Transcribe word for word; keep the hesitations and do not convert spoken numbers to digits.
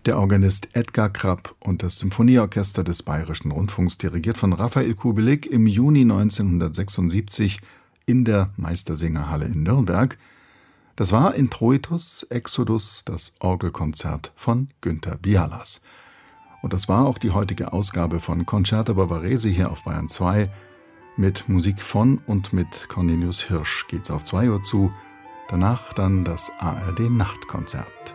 Der Organist Edgar Krapp und das Symphonieorchester des Bayerischen Rundfunks, dirigiert von Raphael Kubelik, im Juni neunzehnhundertsechsundsiebzig in der Meistersingerhalle in Nürnberg. Das war Introitus Exodus, das Orgelkonzert von Günter Bialas. Und das war auch die heutige Ausgabe von Concerto Barbarese hier auf Bayern zwei. Mit Musik von und mit Cornelius Hirsch geht's auf zwei Uhr zu. Danach dann das A R D Nachtkonzert.